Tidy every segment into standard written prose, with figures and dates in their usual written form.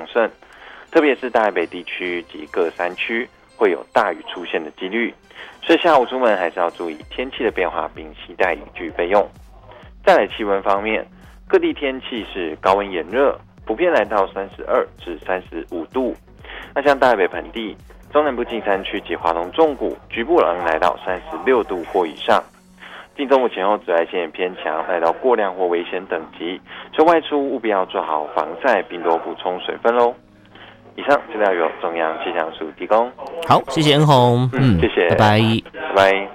盛，特别是大台北地区及各山区会有大雨出现的几率，所以下午出门还是要注意天气的变化，并携带雨具备用。再来气温方面，各地天气是高温炎热，普遍来到32至35度。那像大台北盆地、中南部近山区及华东纵谷，局部能来到36度或以上。近中午前后紫外线偏强，来到过量或危险等级，所以外出务必要做好防晒，并多补充水分咯。以上资料由中央气象署提供。 好，谢谢恩宏， 谢谢， 拜拜， 拜拜。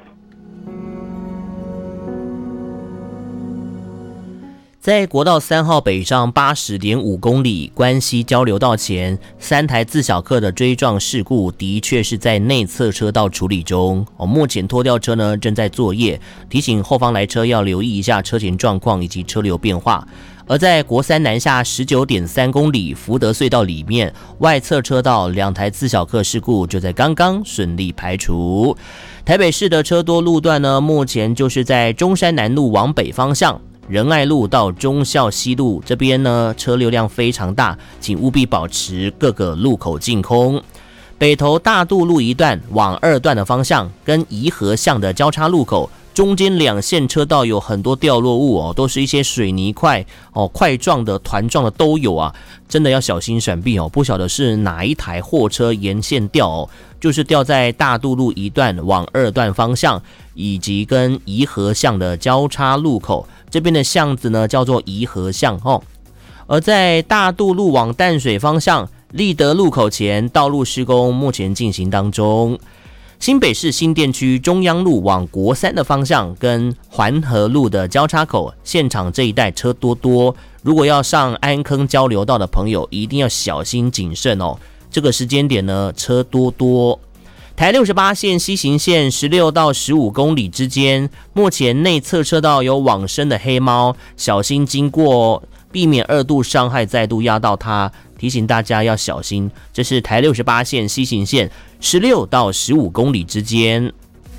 在国道3号北上80.5公里关西交流道前，3台自小客的追撞事故的确是在内侧车道处理中。目前拖吊车呢正在作业，提醒后方来车要留意一下车前状况以及车流变化。而在国3南下19.3公里福德隧道里面，外侧车道2台自小客事故就在刚刚顺利排除。台北市的车多路段呢，目前就是在中山南路往北方向，仁爱路到忠孝西路这边呢，车流量非常大，请务必保持各个路口净空。北投大渡路一段往2段的方向，跟宜和巷的交叉路口中间2线车道有很多掉落物都是一些水泥块块状的、团状的都有啊，真的要小心闪避不晓得是哪一台货车沿线掉就是掉在大渡路一段往2段方向，以及跟宜和巷的交叉路口。这边的巷子呢叫做宜和巷而在大渡路往淡水方向，立德路口前道路施工目前进行当中。新北市新店区中央路往国3的方向跟环河路的交叉口现场这一带车多，如果要上安坑交流道的朋友一定要小心谨慎这个时间点呢车多。台68线西行线16到15公里之间，目前内侧车道有往生的黑猫，小心经过避免2度伤害再度压到它，提醒大家要小心。这是台68线西行线16到15公里之间。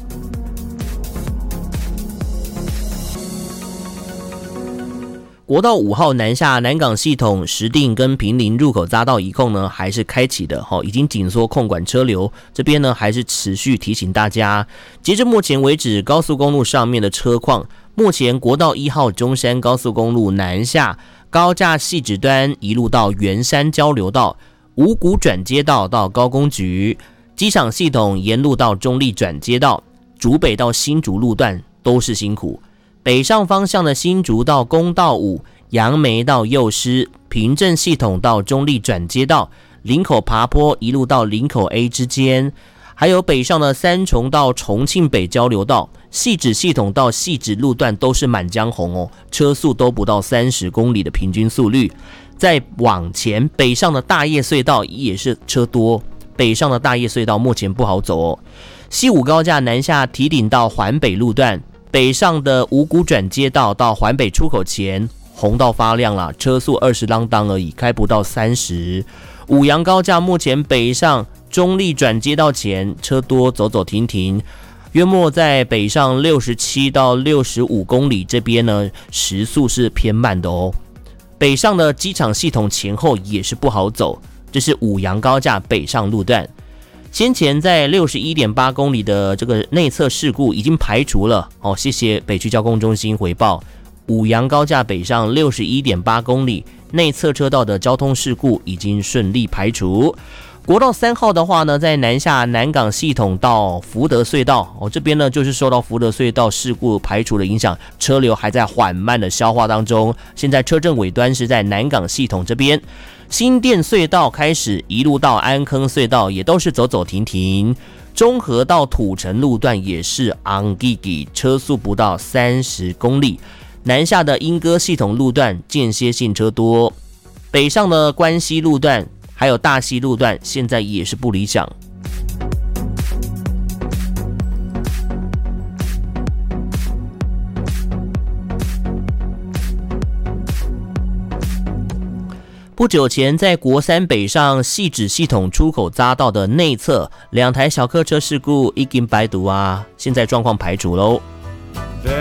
国道5号南下南港系统石碇跟坪林入口匝道一控呢还是开启的已经紧缩控管车流，这边呢还是持续提醒大家。截至目前为止，高速公路上面的车况，目前国道1号中山高速公路南下高架汐止端一路到圆山交流道、五股转接道到高工局，机场系统沿路到中立转接道，竹北到新竹路段都是辛苦。北上方向的新竹到公道5、杨梅到幼师、平镇系统到中立转接道、林口爬坡一路到林口 A 之间，还有北上的三重到重庆北交流道、汐止系统到汐止路段都是满江红车速都不到30公里的平均速率。再往前北上的大叶隧道也是车多，北上的大叶隧道目前不好走西武高架南下堤顶到环北路段，北上的五股转接道到环北出口前红到发亮了，车速20啷当而已，开不到30。五杨高架目前北上中立转接道前车多，走走停停，约莫在北上67到65公里这边呢，时速是偏慢的北上的机场系统前后也是不好走，这是五杨高架北上路段。先前在61.8公里的这个内侧事故已经排除了谢谢北区交通中心回报，五杨高架北上61.8公里内侧车道的交通事故已经顺利排除。国道3号的话呢，在南下南港系统到福德隧道这边呢，就是受到福德隧道事故排除的影响，车流还在缓慢的消化当中。现在车阵尾端是在南港系统这边，新店隧道开始一路到安坑隧道也都是走走停停，中和到土城路段也是昂吉吉，车速不到30公里。南下的莺歌系统路段间歇性车多，北上的关西路段还有大溪路段现在也是不理想。不久前在国3北上汐止系统出口匝道的内侧，2台小客车事故已经排除现在状况排除咯。